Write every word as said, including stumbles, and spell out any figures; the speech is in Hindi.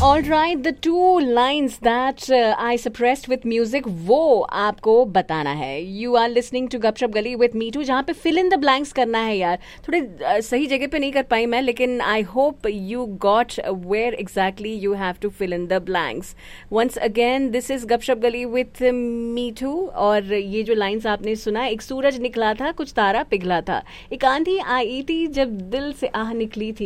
All right, the two lines that uh, I suppressed with music, वो आपको बताना है. You are listening to गपशप गली with me too, जहाँ पे fill in the blanks करना है यार. थोड़े uh, सही जगह पे नहीं कर पाई मैं, लेकिन I hope you got where exactly you have to fill in the blanks. Once again, this is गपशप गली with me too. और ये जो lines आपने सुना, एक सूरज निकला था, कुछ तारा पिघला था, एक आंधी आई थी जब दिल से आह निकली थी.